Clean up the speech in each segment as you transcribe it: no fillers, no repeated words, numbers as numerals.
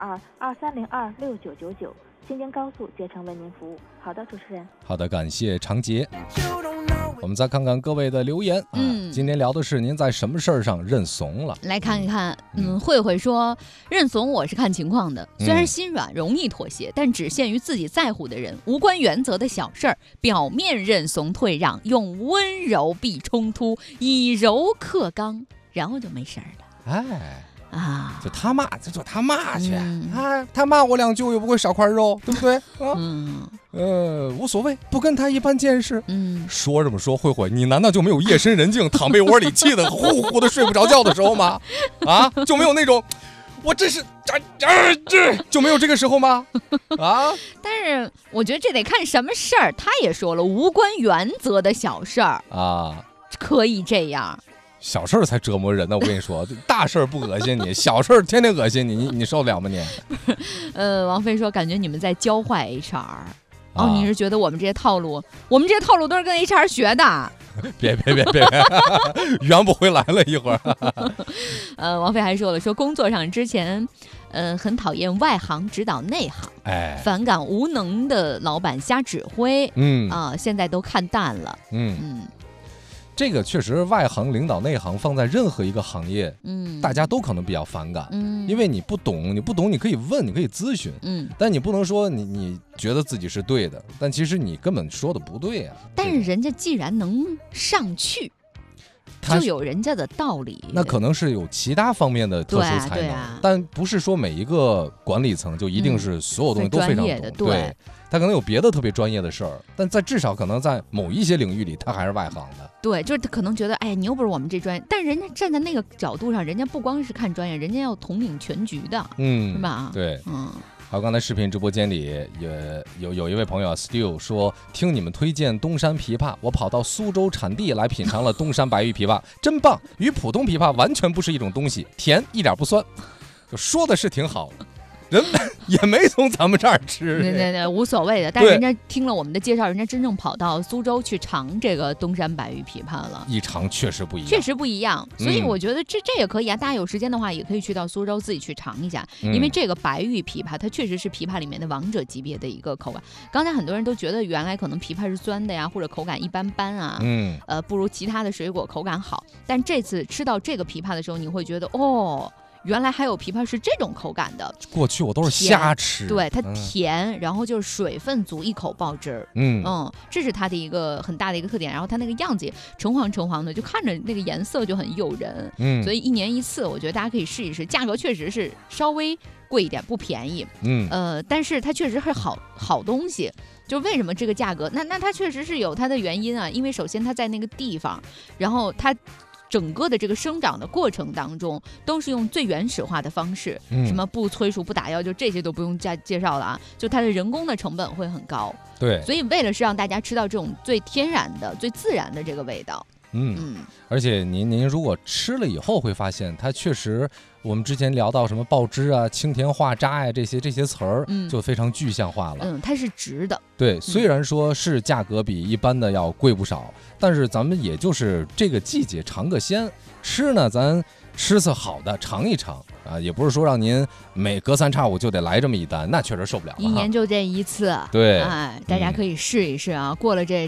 02-2302-6999，京津高速捷程为您服务。好的，主持人。 好的，感谢长杰。我们再看看各位的留言。今天聊的是您在什么事儿上认怂了？ 来看一看。慧慧说，认怂我是看情况的，虽然心软容易妥协，但只限于自己在乎的人，无关原则的小事儿，表面认怂退让，用温柔避冲突，以柔克刚，然后就没事儿了。 就他骂就他骂去，他骂我两句又不会少块肉，对不对？无所谓，不跟他一般见识。说这么说，慧慧，你难道就没有夜深人静躺被窝里气得呼呼的睡不着觉的时候吗？就没有那种我真是就没有这个时候吗？ 但是我觉得这得看什么事儿。他也说了，无关原则的小事儿可以这样。 小事儿才折磨人呢，我跟你说，大事儿不恶心你，小事儿天天恶心你，你受得了吗你？ 王菲说，感觉你们在教坏 HR。你是觉得我们这些套路都是跟 HR 学的？ 别，圆不回来了一会儿。 王菲还说了，说工作上之前，很讨厌外行指导内行，反感无能的老板瞎指挥，现在都看淡了， 这个确实，外行领导内行放在任何一个行业，大家都可能比较反感，因为你不懂你可以问，你可以咨询，但你不能说你觉得自己是对的，但其实你根本说的不对啊。 但是人家既然能上去，就有人家的道理。 那可能是有其他方面的特殊才能，但不是说每一个管理层就一定是所有东西都非常懂，对。他可能有别的特别专业的事儿，但至少可能在某一些领域里，他还是外行的。 对，就是他可能觉得，你又不是我们这专业，但人家站在那个角度上，人家不光是看专业，人家要统领全局的，是吧？ 对，还有刚才视频直播间里也有一位朋友Stu 说，听你们推荐东山枇杷，我跑到苏州产地来品尝了东山白玉枇杷，真棒，与普通枇杷完全不是一种东西，甜一点不酸，就说的是挺好的。人也没从咱们这儿吃， 对，无所谓的。但是人家听了我们的介绍，人家真正跑到苏州去尝这个东山白玉枇杷了， 一尝确实不一样， 所以我觉得这也可以啊。大家有时间的话，也可以去到苏州自己去尝一下，因为这个白玉枇杷它确实是枇杷里面的王者级别的一个口感。刚才很多人都觉得原来可能枇杷是酸的呀，或者口感一般般啊，不如其他的水果口感好。但这次吃到这个枇杷的时候，你会觉得原来还有枇杷是这种口感的。 过去我都是瞎吃， 对，它甜，然后就是水分足，一口爆汁儿。这是它的一个很大的一个特点。然后它那个样子也橙黄的，就看着那个颜色就很诱人。所以1年1次，我觉得大家可以试一试。价格确实是稍微贵一点，不便宜。但是它确实是好东西。就为什么这个价格？那它确实是有它的原因啊。因为首先它在那个地方，然后它整个的这个生长的过程当中，都是用最原始化的方式，什么不催熟不打药，就这些都不用介绍了啊。就它的人工的成本会很高， 对， 所以为了是让大家吃到这种最天然的、最自然的这个味道。 而且您如果吃了以后会发现，它确实我们之前聊到什么爆汁啊、清甜化渣呀这些词儿，就非常具象化了。 它是直的。 对，虽然说是价格比一般的要贵不少，但是咱们也就是这个季节尝个鲜，吃呢咱吃次好的尝一尝啊，也不是说让您每隔3差5就得来这么一单，那确实受不了了。 1年就这一次， 对， 大家可以试一试啊。过了这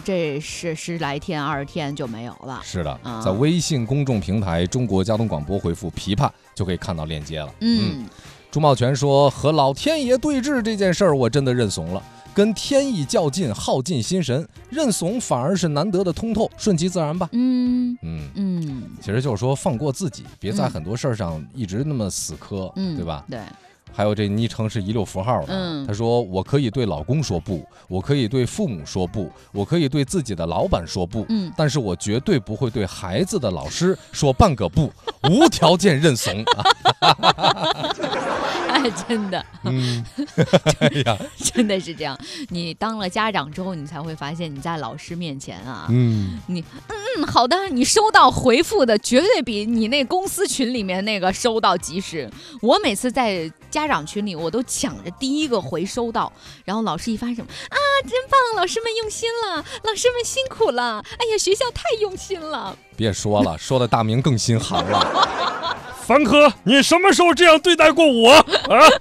10来天20天就没有了。 是的，在微信公众平台中国交通广播回复枇杷就可以看到链接了。朱茂全说，和老天爷对峙这件事儿我真的认怂了，跟天意较劲，耗尽心神，认怂反而是难得的通透，顺其自然吧。其实就是说放过自己，别在很多事儿上一直那么死磕，对吧？ 对。 还有这昵称是16符号的，他说我可以对老公说不，我可以对父母说不，我可以对自己的老板说不，但是我绝对不会对孩子的老师说半个不，无条件认怂。 真的，真的是这样。你当了家长之后，你才会发现你在老师面前啊，你好的，你收到回复的绝对比你那公司群里面那个收到及时。我每次在家长群里，我都抢着第一个回收到，然后老师一发什么啊，真棒，老师们用心了，老师们辛苦了，哎呀，学校太用心了。 别说了，说的大明更心寒了。 凡科，你什么时候这样对待过我啊？